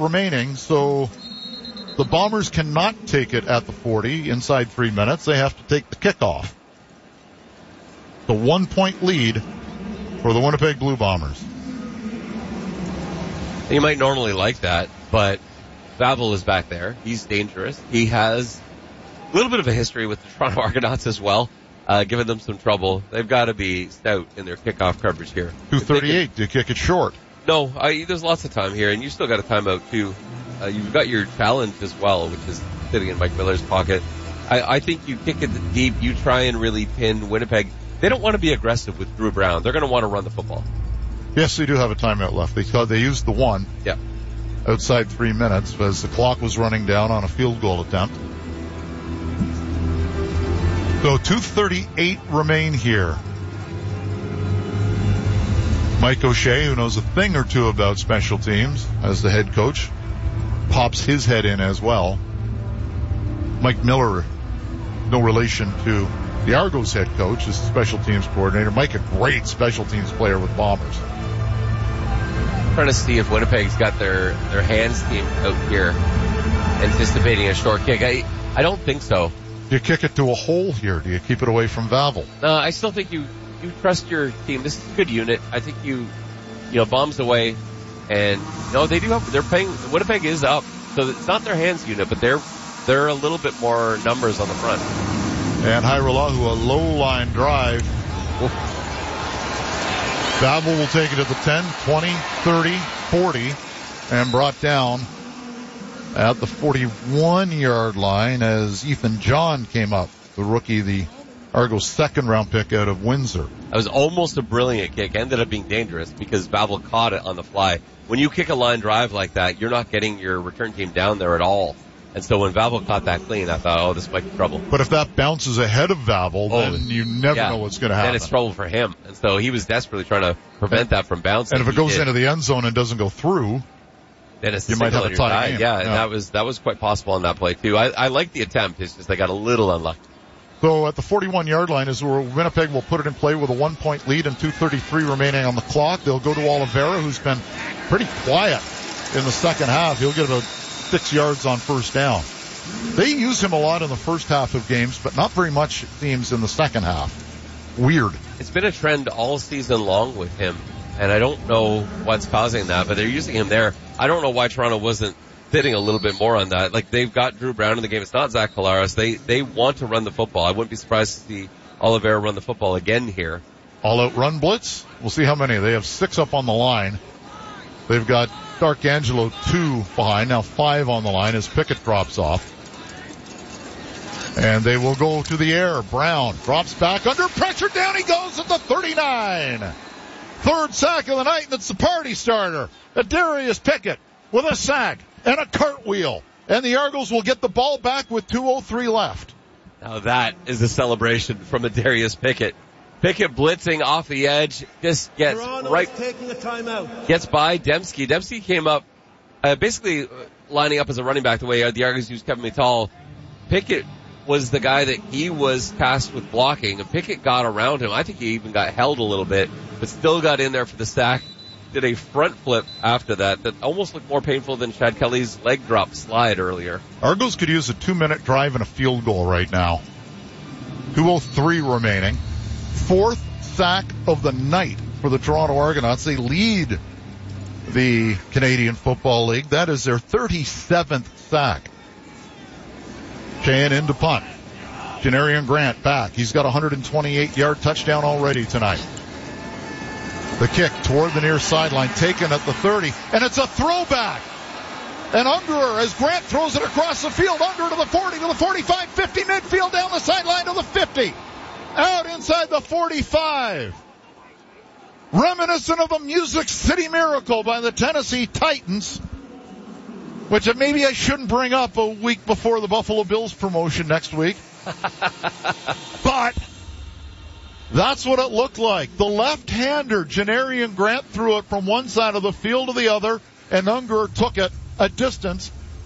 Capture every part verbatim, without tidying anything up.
remaining, so the Bombers cannot take it at the forty inside three minutes. They have to take the kickoff. The one-point lead for the Winnipeg Blue Bombers. You might normally like that, but Vavel is back there. He's dangerous. He has a little bit of a history with the Toronto Argonauts as well, uh, giving them some trouble. They've got to be stout in their kickoff coverage here. two thirty-eight, do you kick it short? No, I, there's lots of time here, and you still got a timeout too. Uh, you've got your challenge as well, which is sitting in Mike Miller's pocket. I, I think you kick it deep. You try and really pin Winnipeg. They don't want to be aggressive with Drew Brown. They're going to want to run the football. Yes, they do have a timeout left. They they used the one yeah. outside three minutes as the clock was running down on a field goal attempt. So two thirty-eight remain here. Mike O'Shea, who knows a thing or two about special teams as the head coach, pops his head in as well. Mike Miller, no relation to the Argos head coach, is the special teams coordinator. Mike, a great special teams player with Bombers. Trying to see if Winnipeg's got their, their hands team out here anticipating a short kick. I I don't think so. Do you kick it to a hole here? Do you keep it away from Vavel? No, I still think you, you trust your team. This is a good unit. I think you, you know, bombs away. And, no, they do have, they're playing, Winnipeg is up. So it's not their hands unit, but they're, they're a little bit more numbers on the front. And Hairolahu, a low line drive. Vavel will take it at the ten, twenty, thirty, forty, and brought down at the forty-one yard line as Ethan John came up, the rookie, the Argos second round pick out of Windsor. That was almost a brilliant kick. Ended up being dangerous because Vavel caught it on the fly. When you kick a line drive like that, you're not getting your return team down there at all. And so when Vavel caught that clean, I thought, oh, this might be trouble. But if that bounces ahead of Vavel, oh, then you never yeah, know what's going to happen. Then it's trouble for him. And so he was desperately trying to prevent that from bouncing. And if it goes did. into the end zone and doesn't go through, then it's you might have a tie game. Yeah, yeah, and that was that was quite possible on that play too. I, I like the attempt. It's just they got a little unlucky. So at the forty-one yard line is where Winnipeg will put it in play with a one point lead and two thirty-three remaining on the clock. They'll go to Oliveira, who's been pretty quiet in the second half. He'll get about six yards on first down. They use him a lot in the first half of games, but not very much, it seems, in the second half. Weird. It's been a trend all season long with him, and I don't know what's causing that, but they're using him there. I don't know why Toronto wasn't sitting a little bit more on that. Like, they've got Drew Brown in the game. It's not Zach Collaros. They, they want to run the football. I wouldn't be surprised to see Oliveira run the football again here. All-out run blitz. We'll see how many. They have six up on the line. They've got D'Arcangelo two behind, now five on the line as Pickett drops off. And they will go to the air. Brown drops back under pressure. Down he goes at the thirty-nine. Third sack of the night, and it's the party starter. Darius Pickett with a sack and a cartwheel. And the Argos will get the ball back with two oh three left. Now that is a celebration from a Darius Pickett. Pickett blitzing off the edge, just gets Toronto right, is taking a timeout. Gets by Dembski. Dembski came up, uh, basically lining up as a running back the way the Argos used Kevin McTall. Pickett was the guy that he was tasked with blocking, and Pickett got around him. I think he even got held a little bit, but still got in there for the sack. Did a front flip after that that almost looked more painful than Chad Kelly's leg drop slide earlier. Argos could use a two-minute drive and a field goal right now. two oh three remaining. Fourth sack of the night for the Toronto Argonauts. They lead the Canadian Football League. That is their thirty-seventh sack. Cheyenne into punt. Janarian Grant back. He's got a one twenty-eight yard touchdown already tonight. The kick toward the near sideline, taken at the thirty, and it's a throwback. And Ungerer, as Grant throws it across the field, Ungerer to the forty, to the forty-five, fifty, midfield, down the sideline to the fifty. Out inside the forty-five. Reminiscent of a Music City Miracle by the Tennessee Titans, which maybe I shouldn't bring up a week before the Buffalo Bills promotion next week. But that's what it looked like. The left-hander, Janarian Grant, threw it from one side of the field to the other, and Ungerer took it a distance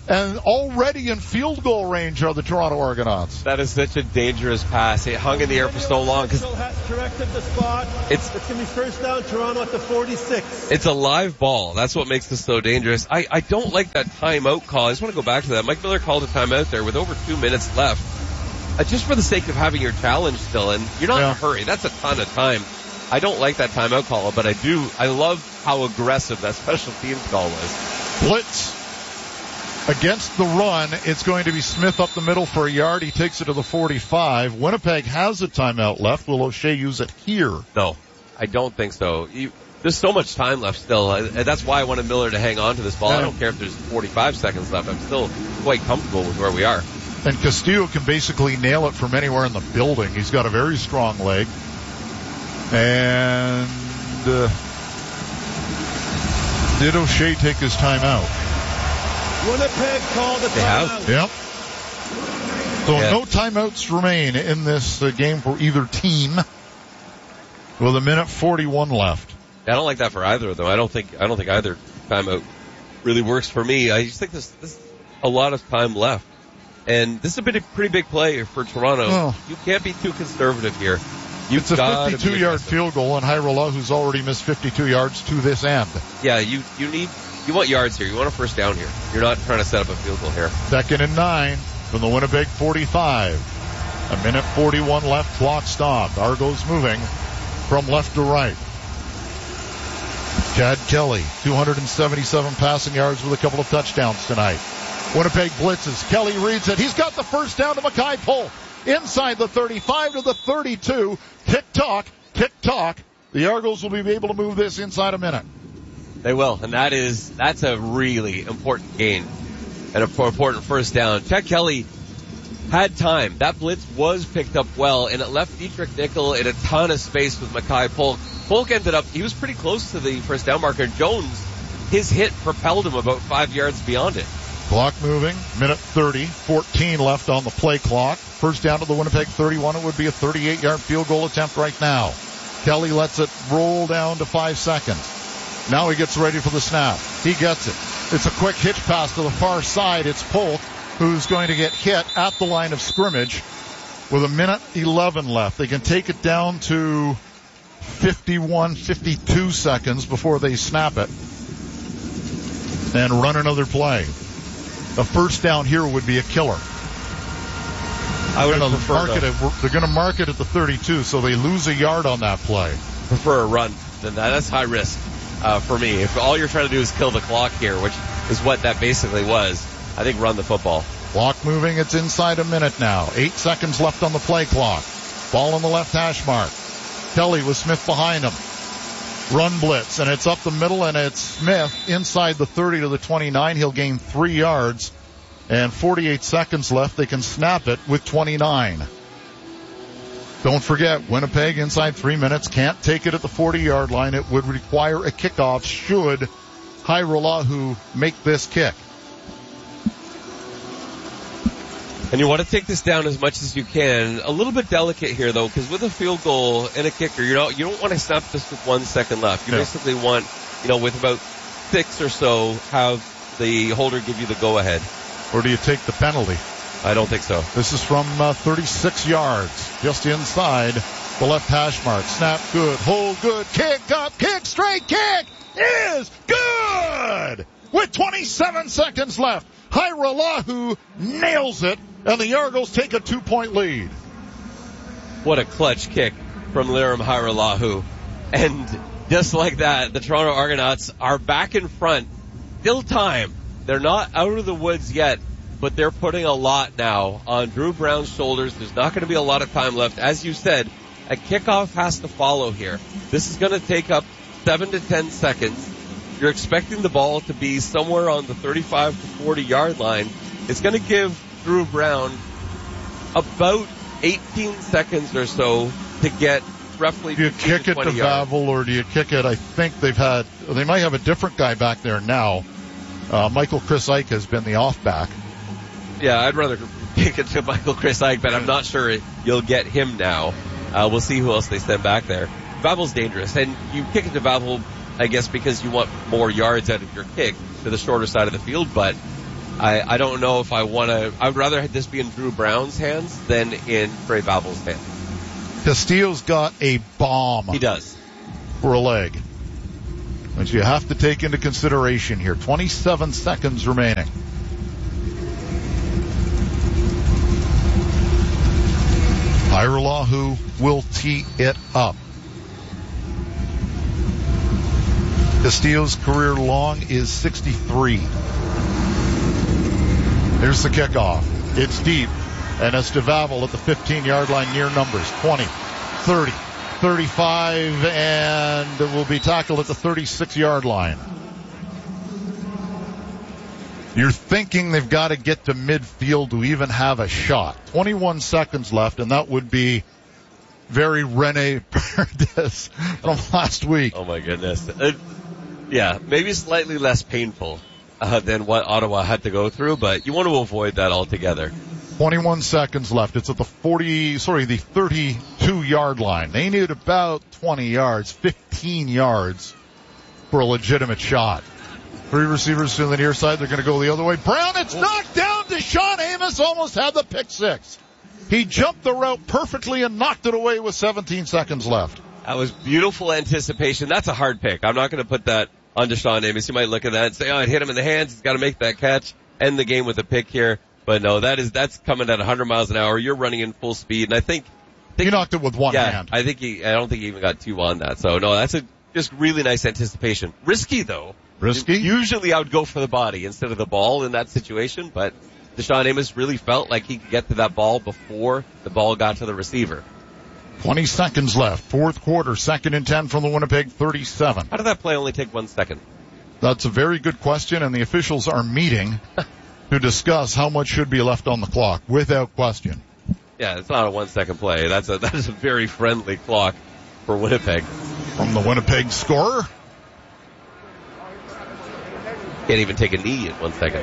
and already in field goal range are the Toronto Argonauts. That is such a dangerous pass. It hung in the air for so long. Cause corrected the spot. It's, it's going to be first down, Toronto at the forty-six. It's a live ball. That's what makes this so dangerous. I, I don't like that timeout call. I just want to go back to that. Mike Miller called a timeout there with over two minutes left. Uh, just for the sake of having your challenge still, and you're not yeah. in a hurry. That's a ton of time. I don't like that timeout call, but I do. I love how aggressive that special teams call was. Blitz against the run. It's going to be Smith up the middle for a yard. He takes it to the forty-five. Winnipeg has a timeout left. Will O'Shea use it here? No, I don't think so. You, there's so much time left still. And that's why I wanted Miller to hang on to this ball. Yeah. I don't care if there's forty-five seconds left. I'm still quite comfortable with where we are. And Castillo can basically nail it from anywhere in the building. He's got a very strong leg. And uh, did O'Shea take his timeout? Winnipeg called the timeout. Yep. So yeah. no timeouts remain in this uh, game for either team. With a minute forty-one left. I don't like that for either of them. I don't think I don't think either timeout really works for me. I just think this this a lot of time left. And this has been a pretty big play for Toronto. Oh. You can't be too conservative here. You've it's a fifty-two-yard field goal, and Hyrola, who's already missed fifty-two yards to this end. Yeah, you you need you want yards here. You want a first down here. You're not trying to set up a field goal here. Second and nine from the Winnipeg forty-five. A minute forty-one left. Clock stopped. Argos moving from left to right. Chad Kelly, two hundred seventy-seven passing yards with a couple of touchdowns tonight. Winnipeg blitzes. Kelly reads it. He's got the first down to Mackay Polk. Inside the thirty-five to the thirty-two. Tick-tock, tick-tock. The Argos will be able to move this inside a minute. They will, and that is, that's a really important gain and an important first down. Chad Kelly had time. That blitz was picked up well, and it left Dietrich Nickel in a ton of space with Mackay Polk. Polk ended up, he was pretty close to the first down marker. Jones, his hit propelled him about five yards beyond it. Clock moving, minute thirty, fourteen left on the play clock. First down to the Winnipeg thirty-one. It would be a thirty-eight-yard field goal attempt right now. Kelly lets it roll down to five seconds. Now he gets ready for the snap. He gets it. It's a quick hitch pass to the far side. It's Polk who's going to get hit at the line of scrimmage with a minute eleven left. They can take it down to fifty-one, fifty-two seconds before they snap it and run another play. A first down here would be a killer. I would prefer mark it at, They're going to mark it at the thirty-two, so they lose a yard on that play. Prefer a run than that. That's high risk uh, for me. If all you're trying to do is kill the clock here, which is what that basically was, I think run the football. Clock moving. It's inside a minute now. Eight seconds left on the play clock. Ball on the left hash mark. Kelly with Smith behind him. Run blitz, and it's up the middle, and it's Smith inside the thirty to the twenty-nine. He'll gain three yards, and forty-eight seconds left. They can snap it with twenty-nine. Don't forget, Winnipeg inside three minutes can't take it at the forty-yard line. It would require a kickoff should Hyrolahu make this kick. And you want to take this down as much as you can. A little bit delicate here, though, because with a field goal and a kicker, you know, you don't want to snap this with one second left. You no. basically want, you know, with about six or so, have the holder give you the go-ahead. Or do you take the penalty? I don't think so. This is from uh, thirty-six yards, just inside the left hash mark. Snap good, hold good, kick up, kick straight, kick is good! With twenty-seven seconds left, Hyrolahu nails it, and the Argos take a two-point lead. What a clutch kick from Lirim Hyrolahu. And just like that, the Toronto Argonauts are back in front. Still time. They're not out of the woods yet, but they're putting a lot now on Drew Brown's shoulders. There's not going to be a lot of time left. As you said, a kickoff has to follow here. This is going to take up seven to ten seconds. You're expecting the ball to be somewhere on the thirty-five to forty yard line. It's going to give Drew Brown about eighteen seconds or so to get roughly. Do you kick it to Vavel, or do you kick it? I think they've had, they might have a different guy back there now. Uh, Michael Chris Ike has been the off back. Yeah, I'd rather kick it to Michael Chris Ike, but I'm not sure it, you'll get him now. Uh, we'll see who else they send back there. Vavel's dangerous, and you kick it to Vavel, I guess, because you want more yards out of your kick to the shorter side of the field, but I, I don't know if I want to. I would rather have this be in Drew Brown's hands than in Trey Bavel's hands. Castillo's got a bomb. He does. For a leg. Which you have to take into consideration here. twenty-seven seconds remaining. Hajrullahu will tee it up. Castillo's career long is sixty-three. Here's the kickoff. It's deep. And it's DeVavel at the fifteen-yard line near numbers. twenty, thirty, thirty-five, and will be tackled at the thirty-six-yard line. You're thinking they've got to get to midfield to even have a shot. twenty-one seconds left, and that would be very Rene Paredes from last week. Oh, my goodness. Uh, yeah, maybe slightly less painful uh, than what Ottawa had to go through, but you want to avoid that altogether. twenty-one seconds left. It's at the forty, sorry, the thirty-two-yard line. They need about twenty yards, fifteen yards for a legitimate shot. Three receivers to the near side. They're going to go the other way. Brown, it's knocked down. Deshaun Amos almost had the pick six. He jumped the route perfectly and knocked it away with seventeen seconds left. That was beautiful anticipation. That's a hard pick. I'm not going to put that on Deshaun Amos. You might look at that and say, oh, it hit him in the hands. He's got to make that catch. End the game with a pick here. But no, that is, that's coming at one hundred miles an hour. You're running in full speed. And I think, think he knocked it with one yeah, hand. I think he, I don't think he even got two on that. So no, that's a just really nice anticipation. Risky though. Risky? Usually I would go for the body instead of the ball in that situation, but Deshaun Amos really felt like he could get to that ball before the ball got to the receiver. twenty seconds left. Fourth quarter, second and ten from the Winnipeg thirty-seven. How did that play only take one second? That's a very good question, and the officials are meeting to discuss how much should be left on the clock, without question. Yeah, it's not a one second play. That's a, that is a very friendly clock for Winnipeg. From the Winnipeg scorer. Can't even take a knee in one second.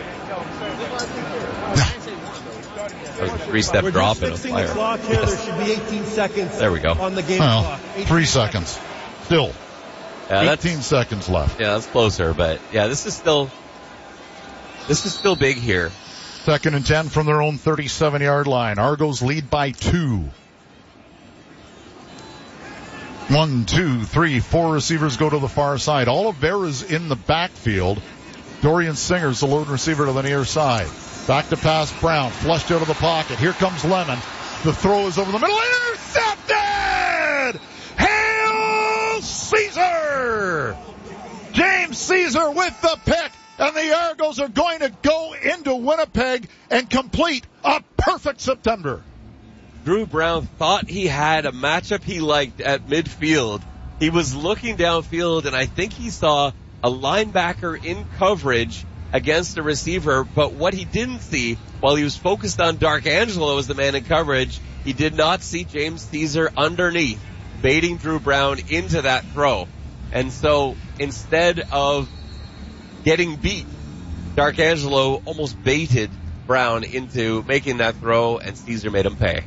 That was a three-step We're drop just in a fixing fire. the clock here. There should be eighteen seconds There we go. on the game Well, clock. three seconds. Still. Yeah, that's, eighteen seconds left. yeah, that's closer, but yeah, this is still, this is still big here. Second and ten from their own thirty-seven-yard line. Argos lead by two. One, two, three, four receivers go to the far side. Oliveira's in the backfield. Dorian Singer's the lone receiver to the near side. Back to pass Brown. Flushed out of the pocket. Here comes Lemon. The throw is over the middle. Intercepted! Hail Caesar! James Caesar with the pick. And the Argos are going to go into Winnipeg and complete a perfect September. Drew Brown thought he had a matchup he liked at midfield. He was looking downfield, and I think he saw a linebacker in coverage against a receiver, but what he didn't see, while he was focused on Dark Angelo as the man in coverage, he did not see James Caesar underneath, baiting Drew Brown into that throw. And so, instead of getting beat, Dark Angelo almost baited Brown into making that throw, and Caesar made him pay.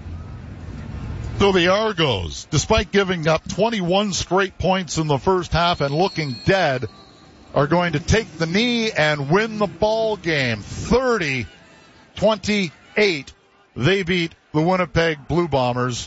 So the Argos, despite giving up twenty-one straight points in the first half and looking dead, are going to take the knee and win the ball game. thirty twenty-eight. They beat the Winnipeg Blue Bombers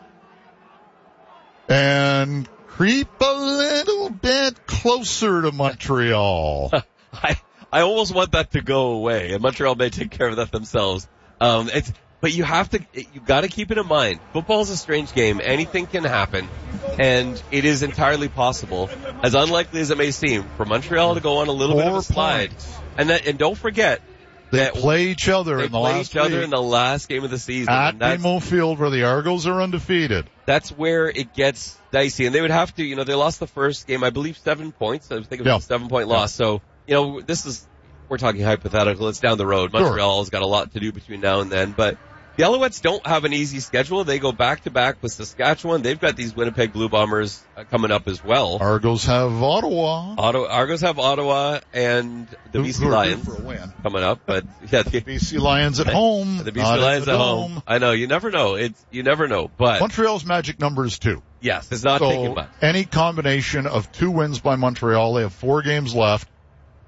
and creep a little bit closer to Montreal. I I almost want that to go away, and Montreal may take care of that themselves. Um, it's but you have to you got to keep it in mind. Football is a strange game. Anything can happen, and it is entirely possible, as unlikely as it may seem, for Montreal to go on a little bit of a slide. Points. And that and don't forget They that play each other they in the play last each other week in the last game of the season. at and that's, BMO Field, where the Argos are undefeated. that's where it gets dicey, and they would have to. You know, they lost the first game, I believe, seven points. I think it was Yeah. a seven-point loss. So you know, this is we're talking hypothetical. It's down the road. Sure. Montreal's got a lot to do between now and then, but the Alouettes don't have an easy schedule. They go back-to-back with Saskatchewan. They've got these Winnipeg Blue Bombers uh, coming up as well. Argos have Ottawa. Ottawa, Argos have Ottawa and the Who- B C who are due Lions for a win. coming up, but yeah, the, B C Lions at home. the B C not in Lions the at dome. home. I know, you never know. It's, you never know, but Montreal's magic number is two. yes, it's not taking So much. any combination of two wins by Montreal, they have four games left, or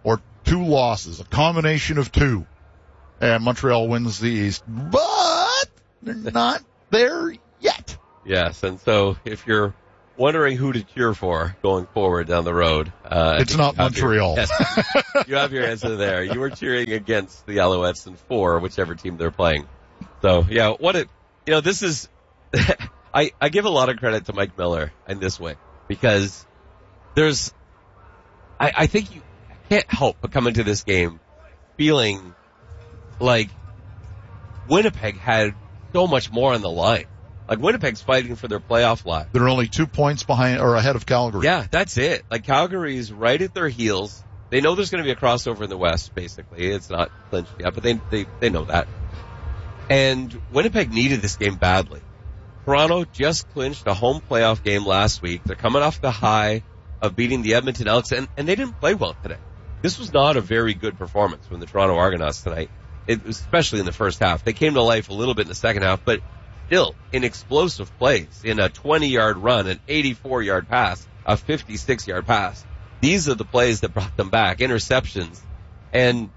two losses, a combination of two. And Montreal wins the East. But they're not there yet. Yes, and so if you're wondering who to cheer for going forward down the road, uh, it's not Montreal. Your, yes, you have your answer there. You were cheering against the Alouettes in four, whichever team they're playing. So, yeah, what it, you know, this is, I, I give a lot of credit to Mike Miller in this way, because there's, I, I think you can't help but come into this game feeling like Winnipeg had so much more on the line. Like, Winnipeg's fighting for their playoff lot. They're only two points behind or ahead of Calgary. Yeah, that's it. Like, Calgary's right at their heels. They know there's going to be a crossover in the West, basically. It's not clinched yet, but they, they, they know that. And Winnipeg needed this game badly. Toronto just clinched a home playoff game last week. They're coming off the high of beating the Edmonton Elks, and, and they didn't play well today. This was not a very good performance from the Toronto Argonauts tonight, it, especially in the first half. They came to life a little bit in the second half, but still, in explosive plays, in a twenty-yard run, an eighty-four-yard pass, a fifty-six-yard pass. These are the plays that brought them back, interceptions. And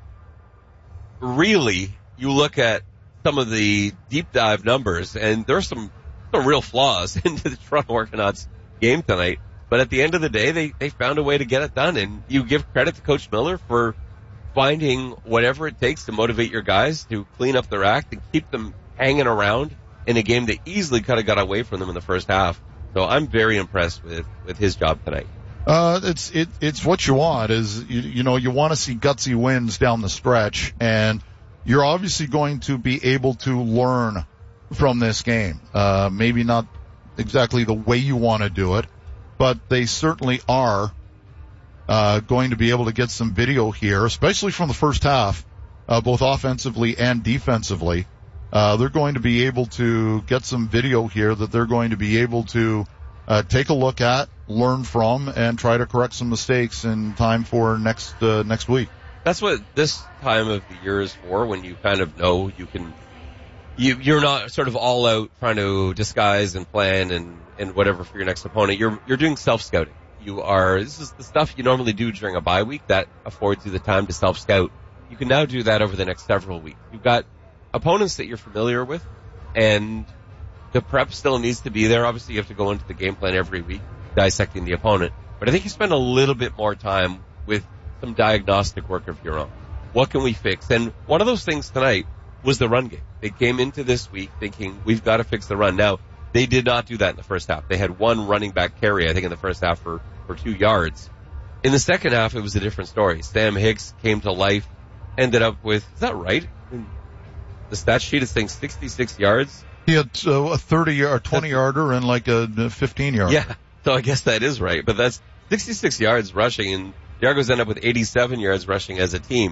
really, you look at some of the deep dive numbers, and there's some, some real flaws into the Toronto Argonauts game tonight. But at the end of the day, they, they found a way to get it done. And you give credit to Coach Miller for finding whatever it takes to motivate your guys to clean up their act and keep them hanging around in a game that easily could have got away from them in the first half. So I'm very impressed with, with his job tonight. Uh, it's, it, it's what you want is, you, you know, you want to see gutsy wins down the stretch, and you're obviously going to be able to learn from this game. Uh, maybe not exactly the way you want to do it, but they certainly are, uh, going to be able to get some video here, especially from the first half, uh, both offensively and defensively. Uh, they're going to be able to get some video here that they're going to be able to uh, take a look at, learn from, and try to correct some mistakes in time for next uh, next week. That's what this time of the year is for, when you kind of know you can, you, you're not sort of all out trying to disguise and plan and, and whatever for your next opponent. You're, you're doing self-scouting. You are, this is the stuff you normally do during a bye week that affords you the time to self-scout. You can now do that over the next several weeks. You've got opponents that you're familiar with, and the prep still needs to be there. Obviously, you have to go into the game plan every week, dissecting the opponent. But I think you spend a little bit more time with some diagnostic work of your own. What can we fix? And one of those things tonight was the run game. They came into this week thinking, we've got to fix the run. Now, they did not do that in the first half. They had one running back carry, I think, in the first half for, for two yards. In the second half, it was a different story. Sam Hicks came to life, ended up with, is that right? The stat sheet is saying sixty-six yards. He had uh, a thirty or twenty yarder and like a fifteen yarder. Yeah, so I guess that is right. But that's sixty-six yards rushing, and the Argos end up with eighty-seven yards rushing as a team.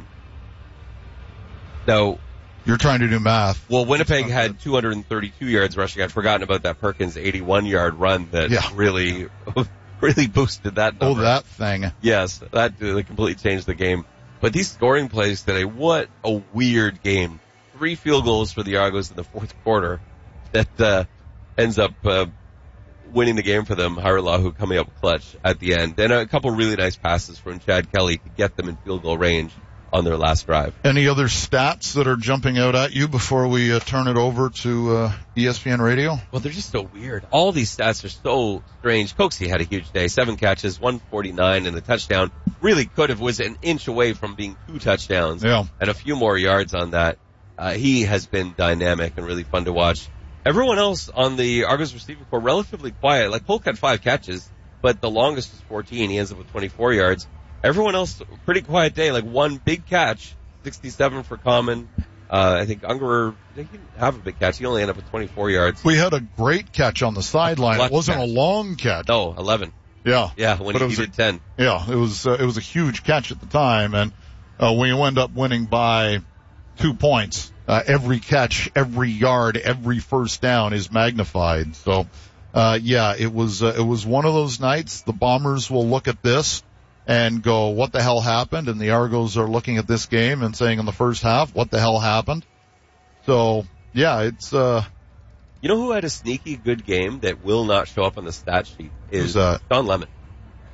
Now, you're trying to do math. Well, Winnipeg had two hundred thirty-two yards rushing. I'd forgotten about that Perkins eighty-one-yard run that yeah. really, really boosted that number. Oh, that thing. Yes, that uh, completely changed the game. But these scoring plays today, what a weird game. Three field goals for the Argos in the fourth quarter that uh, ends up uh, winning the game for them. Harilahu coming up clutch at the end. Then a couple really nice passes from Chad Kelly to get them in field goal range on their last drive. Any other stats that are jumping out at you before we uh, turn it over to uh, E S P N Radio? Well, they're just so weird. All these stats are so strange. Coxie had a huge day. Seven catches, one forty-nine, and a touchdown. Really could have, was an inch away from being two touchdowns. Yeah. And a few more yards on that. Uh, he has been dynamic and really fun to watch. Everyone else on the Argos receiving corps relatively quiet. Like Polk had five catches, but the longest was fourteen. He ends up with twenty-four yards. Everyone else, pretty quiet day. Like one big catch, sixty-seven for Common. Uh, I think Ungerer, he didn't have a big catch. He only ended up with twenty-four yards. We had a great catch on the sideline. It wasn't catch. a long catch. No, eleven. Yeah. Yeah, when but he needed a, ten. Yeah, it was, uh, it was a huge catch at the time, and uh, when you end up winning by two points, uh, every catch, every yard, every first down is magnified. So, uh, yeah, it was, uh, it was one of those nights. The Bombers will look at this and go, what the hell happened? And the Argos are looking at this game and saying in the first half, what the hell happened? So, yeah, it's, uh, you know who had a sneaky good game that will not show up on the stat sheet is uh, Don Lemon.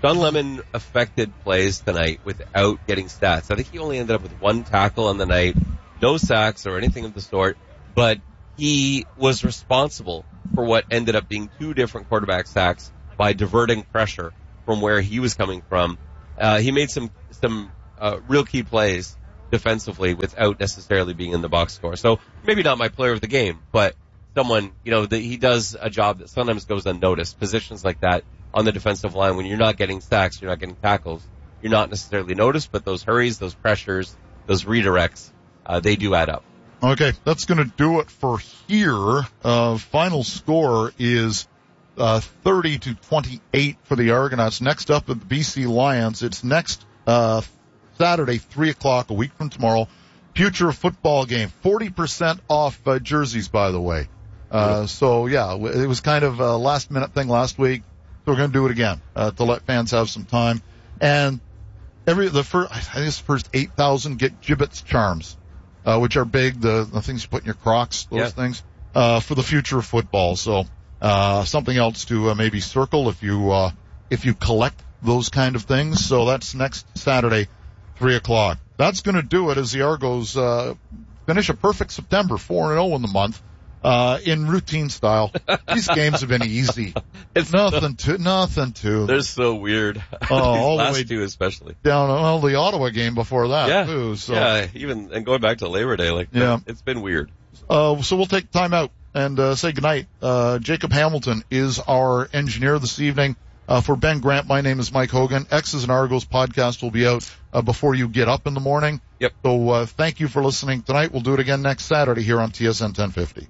John Lemon affected plays tonight without getting stats. I think he only ended up with one tackle on the night, no sacks or anything of the sort, but he was responsible for what ended up being two different quarterback sacks by diverting pressure from where he was coming from. Uh, he made some, some, uh, real key plays defensively without necessarily being in the box score. So maybe not my player of the game, but someone, you know, that he does a job that sometimes goes unnoticed. Positions like that on the defensive line, when you're not getting sacks, you're not getting tackles, you're not necessarily noticed, but those hurries, those pressures, those redirects, uh, they do add up. Okay, that's going to do it for here. Uh, final score is uh, thirty to twenty-eight for the Argonauts. Next up at the B C Lions, it's next uh, Saturday, three o'clock, a week from tomorrow. Future football game, forty percent off uh, jerseys, by the way. Uh, so, yeah, it was kind of a last-minute thing last week. So we're going to do it again uh, to let fans have some time. And every the first, I think it's the first eight thousand get Gibbets charms, uh, which are big, the, the things you put in your Crocs, those yeah. things, uh, for the future of football. So uh, something else to uh, maybe circle if you uh, if you collect those kind of things. So that's next Saturday, three o'clock. That's going to do it as the Argos uh, finish a perfect September, four and oh in the month. Uh, in routine style. These games have been easy. It's nothing to, nothing to. They're so weird. Oh, all last the way two especially. Down, well, the Ottawa game before that, yeah. too. So. Yeah, even, and going back to Labor Day, like, yeah. it's been weird. Uh, so we'll take time out and, uh, say goodnight. Uh, Jacob Hamilton is our engineer this evening. Uh, for Ben Grant, my name is Mike Hogan. X's and Argos podcast will be out, uh, before you get up in the morning. Yep. So, uh, thank you for listening tonight. We'll do it again next Saturday here on T S N ten fifty.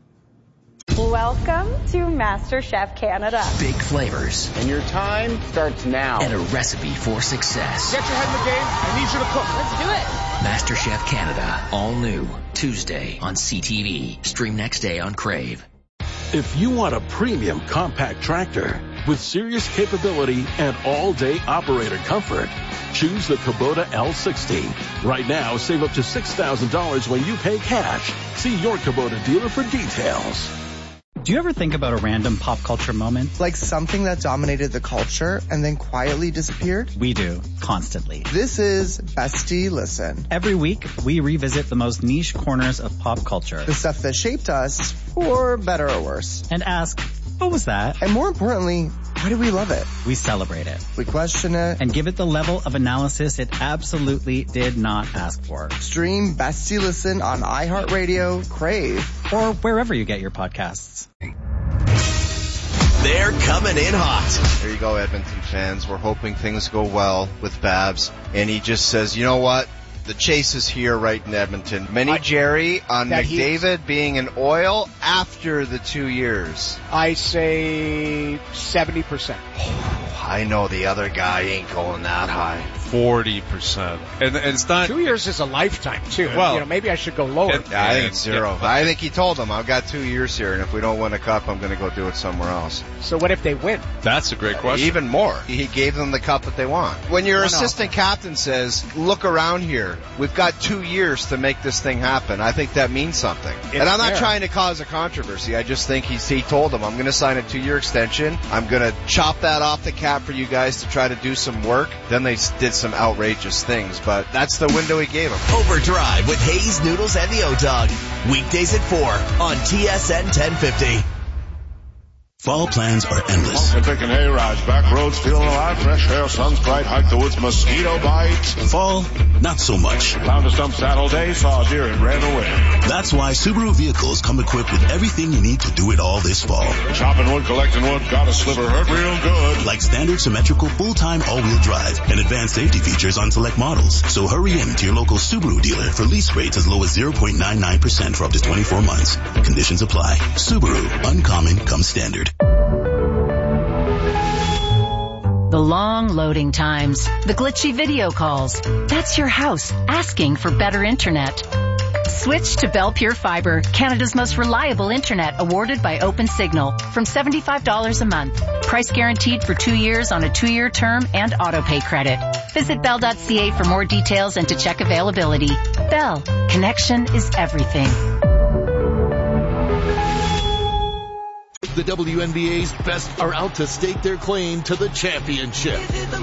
Welcome to MasterChef Canada. Big flavors. And your time starts now. And a recipe for success. Get your head in the game. I need you to cook. Let's do it. MasterChef Canada. All new. Tuesday on C T V. Stream next day on Crave. If you want a premium compact tractor with serious capability and all-day operator comfort, choose the Kubota L sixty. Right now, save up to six thousand dollars when you pay cash. See your Kubota dealer for details. Do you ever think about a random pop culture moment? Like something that dominated the culture and then quietly disappeared? We do, constantly. This is Bestie Listen. Every week, we revisit the most niche corners of pop culture. The stuff that shaped us, for better or worse. And ask, what was that? And more importantly, why do we love it? We celebrate it. We question it. And give it the level of analysis it absolutely did not ask for. Stream Bestie Listen on iHeartRadio, Crave, or wherever you get your podcasts. They're coming in hot. There you go, Edmonton fans. We're hoping things go well with Babs. And he just says, you know what? The chase is here right in Edmonton. Mini Jerry on McDavid being an oil after the two years. I say seventy percent. I know the other guy ain't going that high. forty percent. And, and it's not... Two years is a lifetime, too. Well, you know, maybe I should go lower. It, yeah, I think it's zero. Yeah. I think he told them, I've got two years here, and if we don't win a cup, I'm going to go do it somewhere else. So what if they win? That's a great question. Even more. He gave them the cup that they want. When your assistant captain says, look around here, we've got two years to make this thing happen, I think that means something. It's and I'm not fair. trying to cause a controversy. I just think he's, he told them, I'm going to sign a two-year extension. I'm going to chop that off the cap for you guys to try to do some work. Then they did some outrageous things, but that's the window he gave them. Overdrive with Hayes, Noodles, and the O-Dog. Weekdays at four on T S N ten fifty. Fall plans are endless. I'm picking hay rides, back roads, feeling alive, fresh air, sun's bright, hike the woods, mosquito bites. Fall, not so much. Found a stump saddle day, saw a deer and ran away. That's why Subaru vehicles come equipped with everything you need to do it all this fall. Chopping wood, collecting wood, got a sliver, hurt real good. Like standard symmetrical full-time all-wheel drive and advanced safety features on select models. So hurry in to your local Subaru dealer for lease rates as low as zero point nine nine percent for up to twenty-four months. Conditions apply. Subaru, uncommon comes standard. The long loading times, the glitchy video calls. That's your house asking for better internet. Switch to Bell Pure Fiber, Canada's most reliable internet, awarded by OpenSignal, from seventy-five dollars a month. Price guaranteed for two years on a two-year term and auto-pay credit. Visit bell dot c a for more details and to check availability. Bell, connection is everything. The W N B A's best are out to stake their claim to the championship.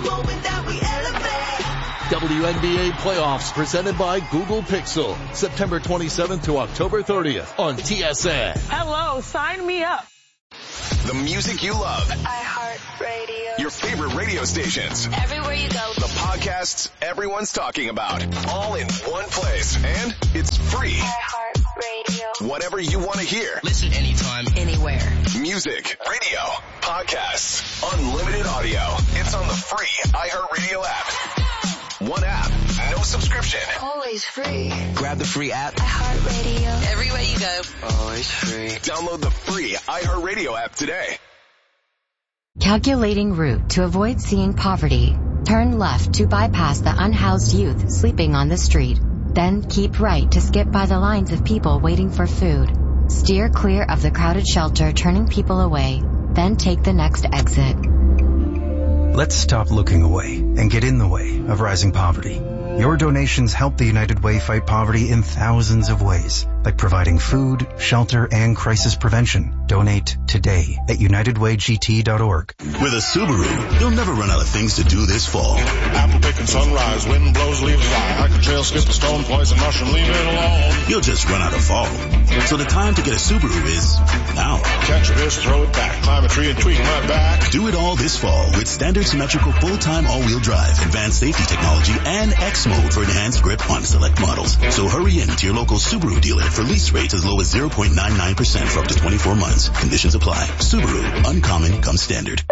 W N B A playoffs presented by Google Pixel. September twenty-seventh to October thirtieth on T S N. Hello, sign me up. The music you love. iHeartRadio. Your favorite radio stations. Everywhere you go. The podcasts everyone's talking about. All in one place. And it's free. iHeartRadio. Whatever you want to hear. Listen anytime, anywhere. Music, radio, podcasts, unlimited audio. It's on the free iHeartRadio app. One app, no subscription. Always free. Grab the free app. iHeartRadio. Everywhere you go. Always free. Download the free iHeartRadio app today. Calculating route to avoid seeing poverty. Turn left to bypass the unhoused youth sleeping on the street. Then keep right to skip by the lines of people waiting for food. Steer clear of the crowded shelter turning people away. Then take the next exit. Let's stop looking away and get in the way of rising poverty. Your donations help the United Way fight poverty in thousands of ways, like providing food, shelter, and crisis prevention. Donate today at united way g t dot org. With a Subaru, you'll never run out of things to do this fall. Apple picking sunrise, wind blows, leaves fly. Hike a trail, skip a stone, poison mushroom, leave it alone. You'll just run out of fall. So the time to get a Subaru is now. Catch a fish, throw it back, climb a tree and tweak my back. Do it all this fall with standard symmetrical full-time all-wheel drive, advanced safety technology, and X mode for enhanced grip on select models. So hurry in to your local Subaru dealer for lease rates as low as zero point nine nine percent for up to twenty-four months. Conditions apply. Subaru, uncommon comes standard.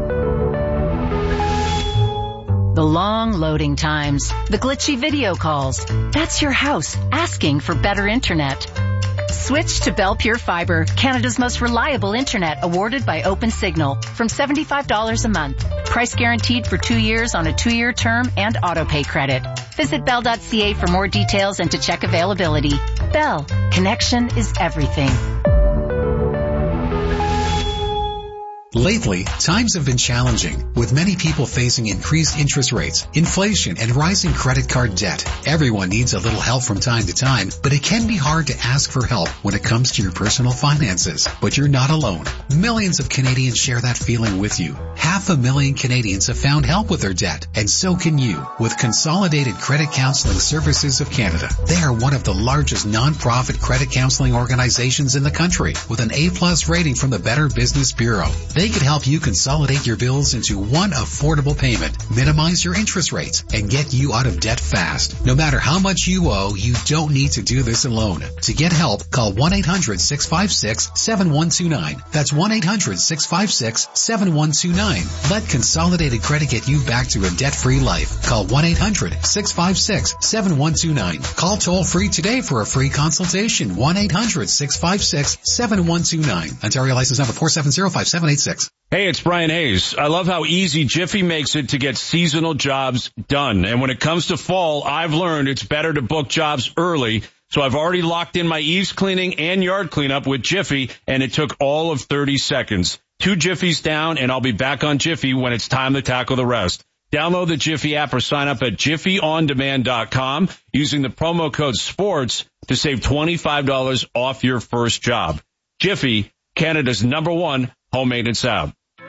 The long loading times, the glitchy video calls. That's your house asking for better internet. Switch to Bell Pure Fiber, Canada's most reliable internet, awarded by OpenSignal, from seventy-five dollars a month. Price guaranteed for two years on a two-year term and auto-pay credit. Visit bell dot c a for more details and to check availability. Bell, connection is everything. Lately, times have been challenging, with many people facing increased interest rates, inflation, and rising credit card debt. Everyone needs a little help from time to time, but it can be hard to ask for help when it comes to your personal finances. But you're not alone. Millions of Canadians share that feeling with you. Half a million Canadians have found help with their debt, and so can you, with Consolidated Credit Counseling Services of Canada. They are one of the largest non-profit credit counseling organizations in the country, with an A-plus rating from the Better Business Bureau. They can help you consolidate your bills into one affordable payment, minimize your interest rates, and get you out of debt fast. No matter how much you owe, you don't need to do this alone. To get help, call one eight hundred six five six seven one two nine. That's one eight hundred six five six seven one two nine. Let Consolidated Credit get you back to a debt-free life. Call one eight hundred six five six seven one two nine. Call toll-free today for a free consultation. one eight hundred six five six seven one two nine. Ontario license number four seven zero five seven eight six. Hey, it's Brian Hayes. I love how easy Jiffy makes it to get seasonal jobs done. And when it comes to fall, I've learned it's better to book jobs early. So I've already locked in my eaves cleaning and yard cleanup with Jiffy, and it took all of thirty seconds. Two Jiffies down, and I'll be back on Jiffy when it's time to tackle the rest. Download the Jiffy app or sign up at jiffy on demand dot com using the promo code SPORTS to save twenty-five dollars off your first job. Jiffy, Canada's number one home maintenance app.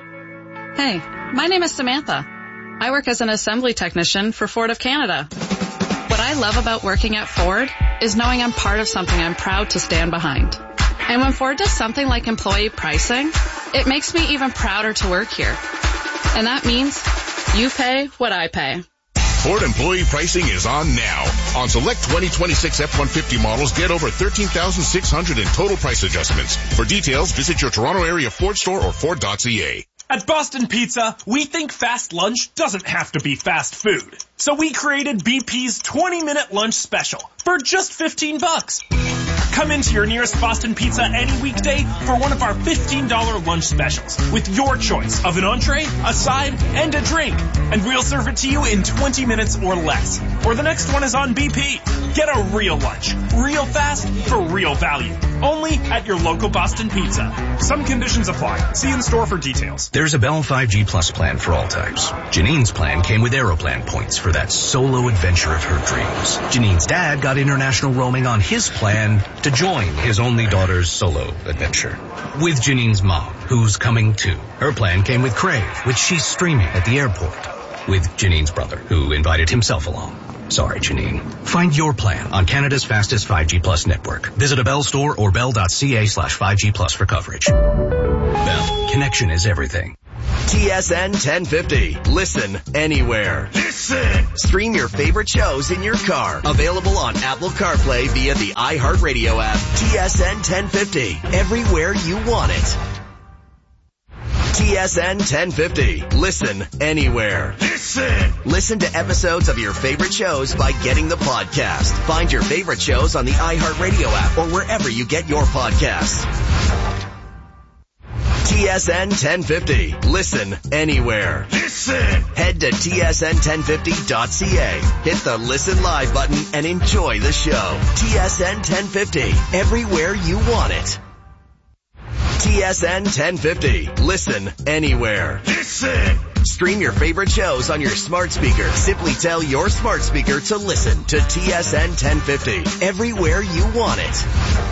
Hey, my name is Samantha. I work as an assembly technician for Ford of Canada. What I love about working at Ford is knowing I'm part of something I'm proud to stand behind. And when Ford does something like employee pricing, it makes me even prouder to work here. And that means you pay what I pay. Ford employee pricing is on now. On select twenty twenty-six F one fifty models, get over thirteen thousand six hundred in total price adjustments. For details, visit your Toronto area Ford store or Ford dot c a. At Boston Pizza, we think fast lunch doesn't have to be fast food. So we created B P's twenty minute lunch special for just fifteen bucks. Come into your nearest Boston Pizza any weekday for one of our fifteen dollars lunch specials with your choice of an entree, a side, and a drink. And we'll serve it to you in twenty minutes or less. or the next one is on B P. Get a real lunch, real fast, for real value. Only at your local Boston Pizza. Some conditions apply. See in store for details. There's a Bell five G Plus plan for all types. Janine's plan came with Aeroplan points for that solo adventure of her dreams. Janine's dad got international roaming on his plan to join his only daughter's solo adventure. With Janine's mom, who's coming too. Her plan came with Crave, which she's streaming at the airport. With Janine's brother, who invited himself along. Sorry, Janine. Find your plan on Canada's fastest five G Plus network. Visit a Bell store or bell.ca slash 5G Plus for coverage. Bell. Connection is everything. T S N ten fifty. Listen anywhere. Listen. Stream your favorite shows in your car. Available on Apple CarPlay via the iHeartRadio app. T S N ten fifty. Everywhere you want it. T S N ten fifty. Listen anywhere. Listen. Listen to episodes of your favorite shows by getting the podcast. Find your favorite shows on the iHeartRadio app or wherever you get your podcasts. T S N ten fifty. Listen anywhere. Listen. Head to T S N ten fifty dot C A. Hit the Listen Live button and enjoy the show. T S N ten fifty. Everywhere you want it. T S N ten fifty. Listen anywhere. Listen. Stream your favorite shows on your smart speaker. Simply tell your smart speaker to listen to T S N ten fifty. Everywhere you want it.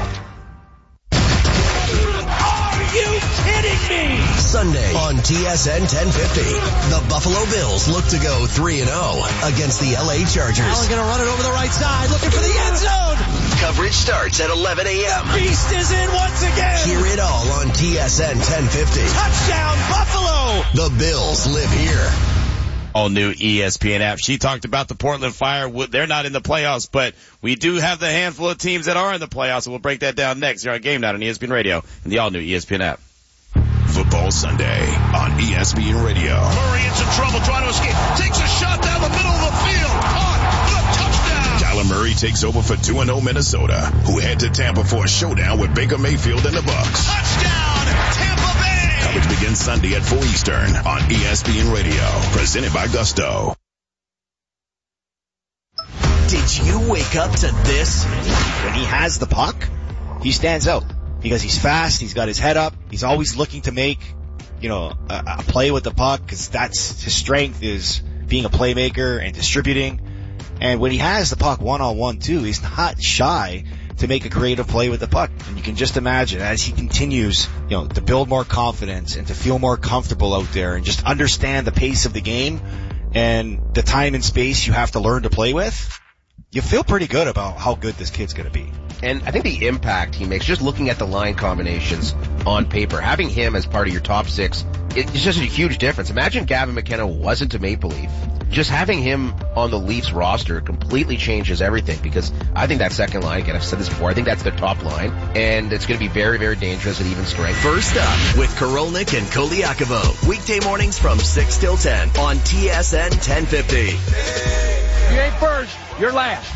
Are you kidding me? Sunday on T S N ten fifty. The Buffalo Bills look to go three and oh against the L A Chargers. Allen gonna run it over the right side, looking for the end zone. Coverage starts at eleven a.m. The beast is in once again. Hear it all on T S N ten fifty. Touchdown, Buffalo! The Bills live here. All new E S P N app. She talked about the Portland Fire. They're not in the playoffs, but we do have the handful of teams that are in the playoffs, and we'll break that down next here on Game Night on E S P N Radio and the all new E S P N app. Football Sunday on E S P N Radio. Murray in some trouble trying to escape. Takes a shot down the middle of the field. Caught. The touchdown. Kyler Murray takes over for two and oh Minnesota, who head to Tampa for a showdown with Baker Mayfield and the Bucs. Touchdown, Tampa Bay. Coverage begins Sunday at four Eastern on E S P N Radio. Presented by Gusto. Did you wake up to this? When he has the puck, he stands out. Because he's fast, he's got his head up, he's always looking to make, you know, a, a play with the puck, because that's his strength, is being a playmaker and distributing. And when he has the puck one-on-one too, he's not shy to make a creative play with the puck. And you can just imagine as he continues, you know, to build more confidence and to feel more comfortable out there and just understand the pace of the game and the time and space you have to learn to play with, you feel pretty good about how good this kid's going to be. And I think the impact he makes, just looking at the line combinations on paper, having him as part of your top six, it's just a huge difference. Imagine Gavin McKenna wasn't a Maple Leaf. Just having him on the Leafs roster completely changes everything, because I think that second line, again, I've said this before, I think that's their top line, and it's going to be very, very dangerous at even strength. First up with Korolnik and Koliakovo. Weekday mornings from six till ten on T S N ten fifty. You ain't first, you're last.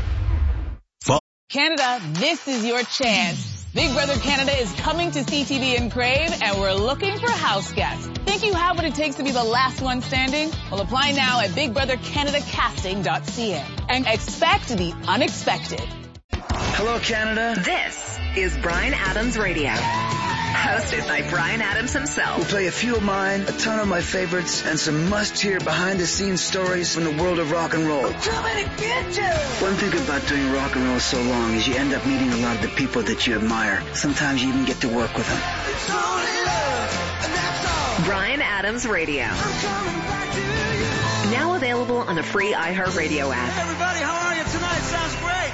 Canada, this is your chance. Big Brother Canada is coming to C T V in Crave, and we're looking for house guests. Think you have what it takes to be the last one standing? Well, apply now at big brother canada casting dot c a and expect the unexpected. Hello, Canada. This is Bryan Adams Radio. Hosted by Bryan Adams himself. We'll play a few of mine, a ton of my favorites, and some must-hear behind-the-scenes stories from the world of rock and roll. We're coming to get you! One thing about doing rock and roll so long is you end up meeting a lot of the people that you admire. Sometimes you even get to work with them. It's only love, and that's all. Bryan Adams Radio. I'm coming back to you. Now available on the free iHeartRadio app. Hey, everybody, how are you tonight? Sounds great.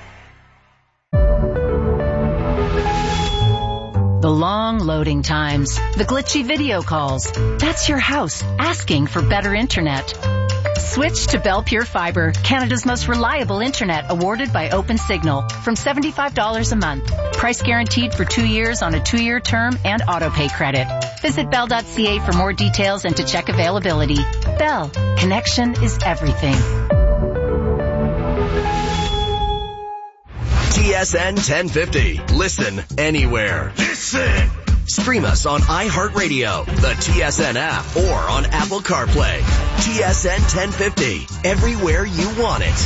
The long loading times, the glitchy video calls. That's your house asking for better internet. Switch to Bell Pure Fiber, Canada's most reliable internet, awarded by OpenSignal, from seventy-five dollars a month. Price guaranteed for two years on a two-year term and auto-pay credit. Visit bell dot c a for more details and to check availability. Bell, connection is everything. T S N ten fifty. Listen anywhere. Listen. Stream us on iHeartRadio, the T S N app, or on Apple CarPlay. T S N ten fifty, everywhere you want it.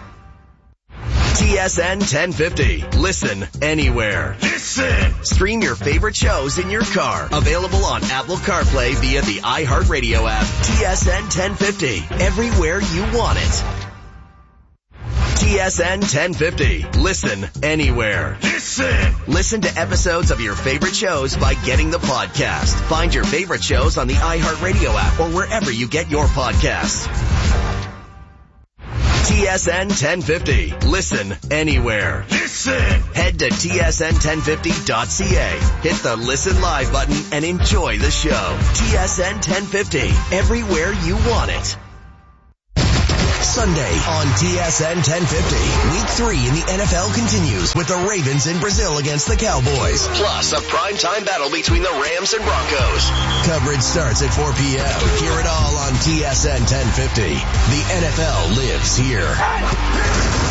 T S N ten fifty. Listen anywhere. Listen! Stream your favorite shows in your car. Available on Apple CarPlay via the iHeartRadio app. T S N ten fifty. Everywhere you want it. T S N ten fifty. Listen anywhere. Listen! Listen to episodes of your favorite shows by getting the podcast. Find your favorite shows on the iHeartRadio app or wherever you get your podcasts. T S N ten fifty. Listen anywhere. Listen! Head to T S N ten fifty dot C A. Hit the Listen Live button and enjoy the show. T S N ten fifty. Everywhere you want it. Sunday on T S N ten fifty. Week three in the N F L continues with the Ravens in Brazil against the Cowboys. Plus a primetime battle between the Rams and Broncos. Coverage starts at four p.m. Hear it all on T S N ten fifty. The N F L lives here.